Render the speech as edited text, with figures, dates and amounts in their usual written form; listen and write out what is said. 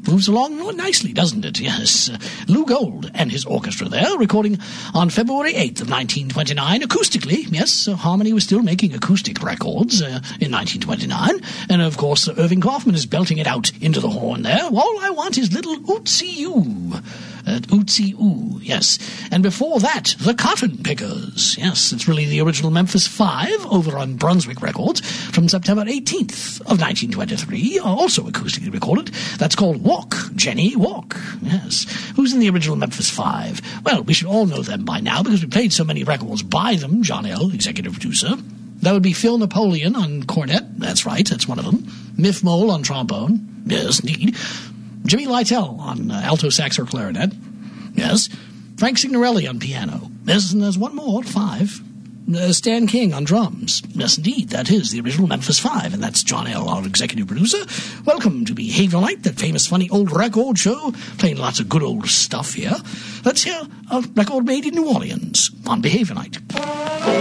Moves along nicely, doesn't it? Yes. Lou Gold and his orchestra there, recording on February 8th of 1929, acoustically. Yes, Harmony was still making acoustic records in 1929. And, of course, Irving Kaufman is belting it out into the horn there. All I want is little Ootsie-oo. Ootsie-oo, yes. And before that, the Cotton Pickers. Yes, it's really the original Memphis 5 over on Brunswick Records from September 18th of 1923, also acoustically recorded. That's called Walk, Jenny, Walk. Yes. Who's in the original Memphis 5? Well, we should all know them by now because we played so many records by them. John L., executive producer. That would be Phil Napoleon on cornet. That's right, that's one of them. Miff Mole on trombone. Yes, indeed. Jimmy Lytle on alto sax or clarinet. Yes. Frank Signorelli on piano. Yes, and there's one more, 5. Stan King on drums. Yes, indeed, that is the original Memphis 5, and that's John L., our executive producer. Welcome to Behavior Night, that famous, funny old record show, playing lots of good old stuff here. Let's hear a record made in New Orleans on Behavior Night.